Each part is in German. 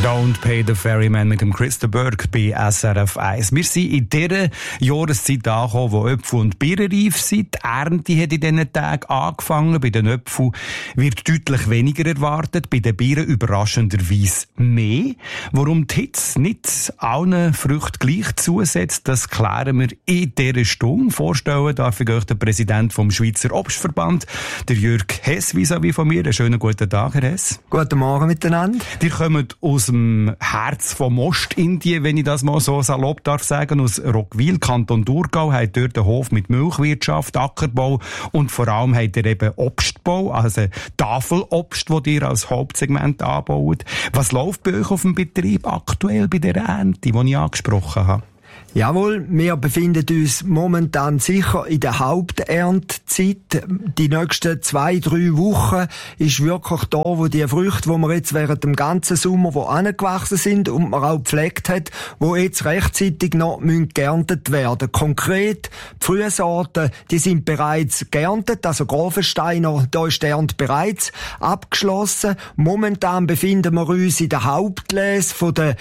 Don't Pay the Ferryman mit dem Christa Burke bei SRF 1. Wir sind in dieser Jahreszeit angekommen, wo Äpfel und Birnen reif sind. Die Ernte hat in diesen Tagen angefangen. Bei den Äpfeln wird deutlich weniger erwartet, bei den Birnen überraschenderweise mehr. Warum die Hitze nicht allen Früchten gleich zusetzt, das klären wir in dieser Stunde. Vorstellen darf ich euch den Präsident vom Schweizer Obstverband, der Jürg Hess, vis-à-vis von mir. Einen schönen guten Tag, Herr Hess. Guten Morgen miteinander. Die kommen aus dem Herz von Ostindien, wenn ich das mal so salopp darf sagen, aus Roggwil, Kanton Thurgau, hat dort einen Hof mit Milchwirtschaft, Ackerbau und vor allem hat er eben Obstbau, also Tafelobst, das ihr als Hauptsegment anbaut. Was läuft bei euch auf dem Betrieb aktuell bei der Ernte, die ich angesprochen habe? Jawohl, wir befinden uns momentan sicher in der Haupterntezeit. Die nächsten 2-3 Wochen ist wirklich da, wo die Früchte, die wir jetzt während dem ganzen Sommer, wo angewachsen sind und man auch gepflegt hat, wo jetzt rechtzeitig noch geerntet werden. Konkret, die Frühsorten, die sind bereits geerntet, also Grafensteiner, da ist die Ernte bereits abgeschlossen. Momentan befinden wir uns in der Hauptlese von der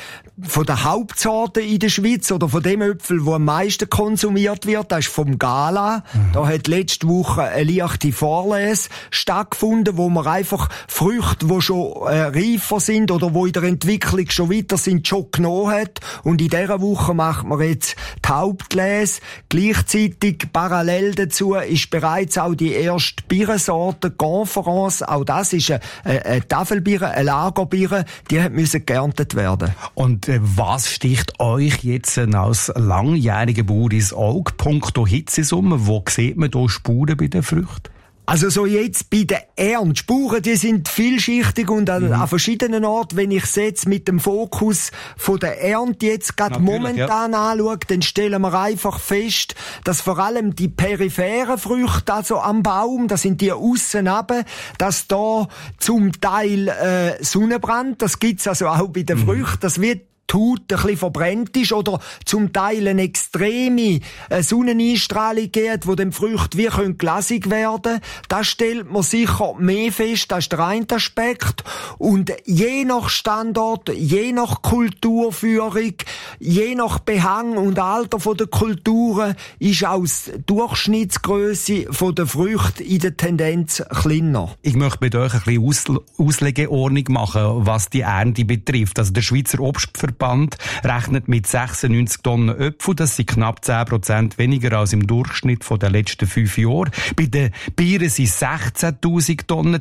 Hauptsorten in der Schweiz oder von dem Äpfel, der am meisten konsumiert wird, das ist vom Gala. Da hat letzte Woche eine leichte Vorlese stattgefunden, wo man einfach Früchte, die schon reifer sind oder wo in der Entwicklung schon weiter sind, schon genommen hat. Und in dieser Woche macht man jetzt die Hauptlese. Gleichzeitig, parallel dazu, ist bereits auch die erste Birnensorte Conference. Auch das ist eine Tafelbirne, eine Lagerbirne, die hat müssen geerntet werden. Und was sticht euch jetzt als langjähriger Bauer ins Auge? Punkto Hitzesumme, wo sieht man da Spuren bei den Früchten? Also so jetzt bei den Ernten. Spuren, die sind vielschichtig und an verschiedenen Orten. Wenn ich es jetzt mit dem Fokus von der Ernte jetzt gerade momentan anschaue, dann stellen wir einfach fest, dass vor allem die peripheren Früchte, also am Baum, das sind die aussen runter, dass da zum Teil Sonnenbrand, das gibt's also auch bei den Früchten, das wird die Haut ein bisschen verbrennt ist oder zum Teil eine extreme Sonneneinstrahlung geht, wo dem Früchte wie glasig werden können. Das stellt man sicher mehr fest, das ist der eine Aspekt. Und je nach Standort, je nach Kulturführung, je nach Behang und Alter der Kulturen ist auch die Durchschnittsgrösse der Früchte in der Tendenz kleiner. Ich möchte mit euch ein bisschen Auslegeordnung machen, was die Ernte betrifft. Also der Schweizer Obstverband rechnet mit 96 Tonnen Äpfel. Das sind knapp 10% weniger als im Durchschnitt der letzten 5 Jahre. Bei den Birnen sind 16.000 Tonnen,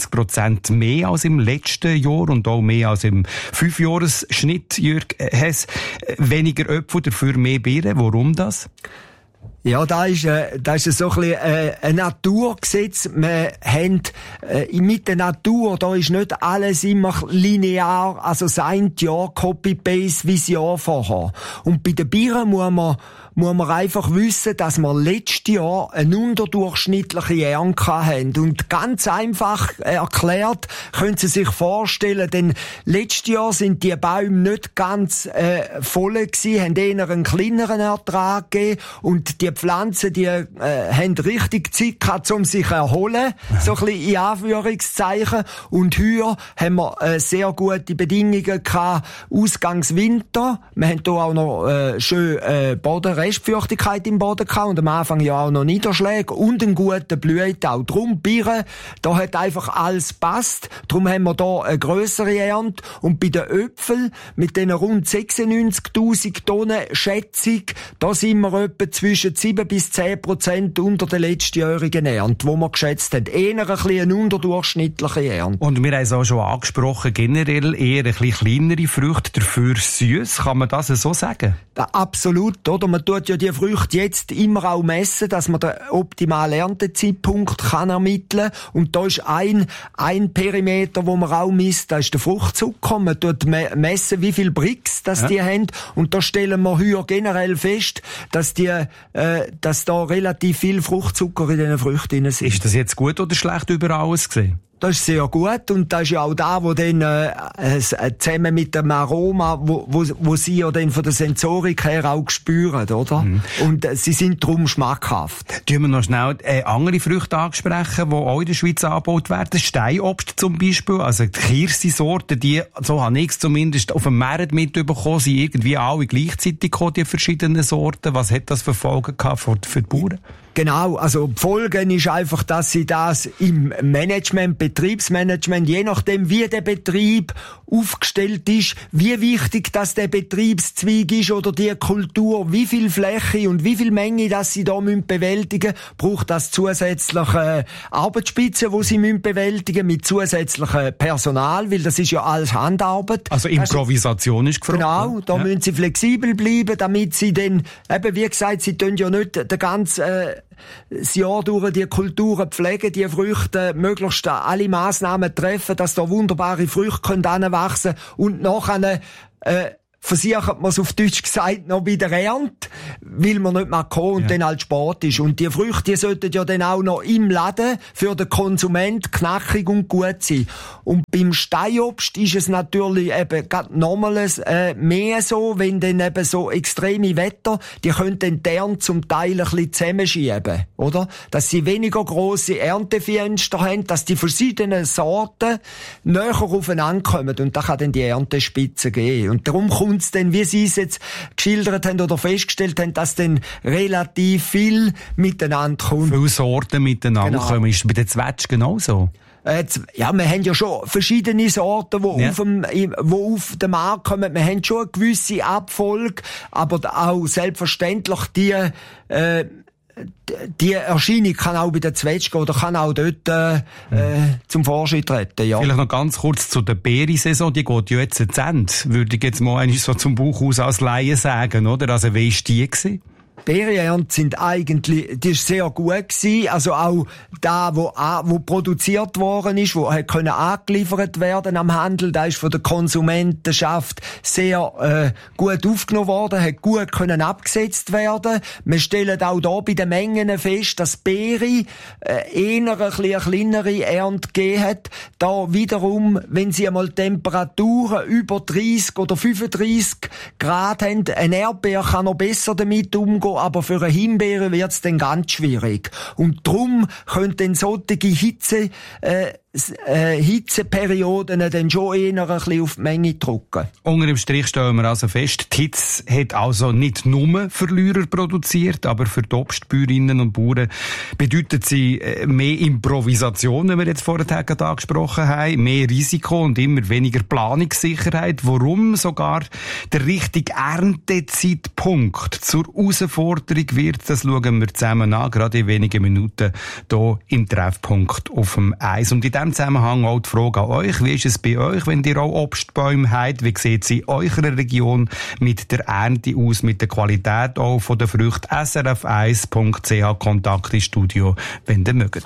20% mehr als im letzten Jahr und auch mehr als im 5-Jahres-Schnitt. Jürg Hess, weniger Äpfel, dafür mehr Birnen. Warum das? Ja, da ist so ein bisschen ein Naturgesetz. Wir haben mit der Natur, da ist nicht alles immer linear, also das eine Jahr Copy-Paste wie das Jahr vorher. Und bei den Birnen muss man einfach wissen, dass wir letztes Jahr eine unterdurchschnittliche Ernte hatten. Und ganz einfach erklärt, können Sie sich vorstellen, denn letztes Jahr sind die Bäume nicht ganz voll gewesen, haben eher einen kleineren Ertrag gegeben und die Pflanzen, die haben richtig Zeit gehabt, um sich zu erholen, so ein bisschen in Anführungszeichen. Und heuer haben wir sehr gute Bedingungen gehabt, Ausgangswinter. Wir haben hier auch noch schön Restfeuchtigkeit im Boden gehabt und am Anfang ja auch noch Niederschläge und einen guten Blühtau. Drum Birnen, da hat einfach alles passt. Drum haben wir da eine grössere Ernte. Und bei den Äpfeln mit den rund 96.000 Tonnen Schätzung, da sind wir etwa zwischen 7-10% unter der letztjährigen Ernte, wo wir geschätzt haben. Eher ein bisschen eine unterdurchschnittliche Ernte. Und wir haben es auch schon angesprochen, generell eher ein bisschen kleinere Früchte, dafür süß. Kann man das so sagen? Ja, absolut, oder? Man tut ja die Früchte jetzt immer auch messen, dass man den optimalen Erntezeitpunkt kann ermitteln. Und da ist ein Perimeter, wo man auch misst, das ist der Fruchtzucker. Man tut messen, wie viel Brix die haben. Und da stellen wir heuer generell fest, dass da relativ viel Fruchtzucker in diesen Früchten sind. Ist das jetzt gut oder schlecht über alles gesehen? Das ist sehr gut und das ist ja auch da, wo dann zusammen mit dem Aroma, wo sie ja dann von der Sensorik her auch spüren, oder? Mhm. Und sie sind darum schmackhaft. Tun wir noch schnell andere Früchte ansprechen, die auch in der Schweiz angebaut werden. Steinobst zum Beispiel, also die Kirschsorten, die, so habe ich es zumindest auf dem Markt mitbekommen, sind irgendwie alle gleichzeitig gekommen, die verschiedenen Sorten. Was hat das für Folgen gehabt für die Bauern? Genau, also die Folge ist einfach, dass sie das im Management, Betriebsmanagement, je nachdem wie der Betrieb aufgestellt ist, wie wichtig dass der Betriebszweig ist oder die Kultur, wie viel Fläche und wie viel Menge dass sie da bewältigen müssen, braucht das zusätzliche Arbeitsspitzen, die sie bewältigen mit zusätzlichem Personal, weil das ist ja alles Handarbeit. Also Improvisation ist gefragt. Genau, da müssen sie flexibel bleiben, damit sie dann, eben wie gesagt, sie tun ja nicht den ganzen das Jahr durch die Kulturen pflegen, die Früchte möglichst alle Massnahmen treffen, dass da wunderbare Früchte heranwachsen können und nachher versucht man es auf Deutsch gesagt noch bei der Ernte, weil man nicht mehr kann und dann halt Sport ist. Und die Früchte, die sollten ja dann auch noch im Laden für den Konsument knackig und gut sein. Und beim Steinobst ist es natürlich eben gerade nochmals mehr so, wenn dann eben so extreme Wetter, die können dann die Ernte zum Teil ein bisschen zusammenschieben, oder? Dass sie weniger grosse Erntefenster haben, dass die verschiedenen Sorten näher aufeinander kommen und da kann dann die Erntespitze geben. Und darum kommt es dann, wie Sie es jetzt geschildert haben oder festgestellt haben, dass dann relativ viel miteinander kommt. Viele Sorten miteinander kommen. Ist es bei den Zwetschgen genauso? Ja, wir haben ja schon verschiedene Sorten, wo auf den Markt kommen. Wir haben schon eine gewisse Abfolge, aber auch selbstverständlich die Erscheinung kann auch bei den Zwetschgen oder kann auch dort zum Vorschein treten, ja. Vielleicht noch ganz kurz zu der Beerensaison, die geht ja jetzt zu Ende. Würde ich jetzt mal eigentlich so zum Bauch aus als Laie sagen, oder? Also wie war die gewesen? Beerenernte sind eigentlich, die ist sehr gut gewesen. Also auch da, wo produziert worden ist, wo können angeliefert werden am Handel, da ist von der Konsumentenschaft sehr gut aufgenommen worden, hat gut können abgesetzt werden. Wir stellen auch da bei den Mengen fest, dass Beere eher ein bisschen eine kleinere Ernte gegeben hat. Da wiederum, wenn sie einmal Temperaturen über 30 oder 35 Grad haben, ein Erdbeer kann noch besser damit umgehen, aber für eine Himbeere wird's dann ganz schwierig. Und drum können dann solche Hitzeperioden dann schon eher ein bisschen auf die Menge drücken. Unter dem Strich stellen wir also fest, die Hitze hat also nicht nur Verlierer produziert, aber für die Obstbäuerinnen und Bauern bedeutet sie mehr Improvisation, wie wir jetzt vorher angesprochen haben, mehr Risiko und immer weniger Planungssicherheit. Warum sogar der richtige Erntezeitpunkt zur Herausforderung wird, das schauen wir zusammen an, gerade in wenigen Minuten hier im Treffpunkt auf dem Eis. Und in diesem Zusammenhang auch die Frage an euch, wie ist es bei euch, wenn ihr auch Obstbäume habt? Wie sieht es in eurer Region mit der Ernte aus, mit der Qualität auch von der Früchte? srf1.ch Kontakt ins Studio, wenn ihr mögt.